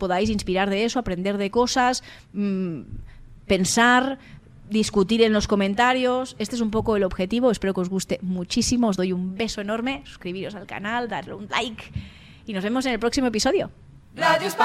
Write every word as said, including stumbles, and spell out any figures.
podáis inspirar de eso, aprender de cosas, mmm, pensar, discutir en los comentarios. Este es un poco el objetivo. Espero que os guste muchísimo. Os doy un beso enorme. Suscribiros al canal, darle un like y nos vemos en el próximo episodio.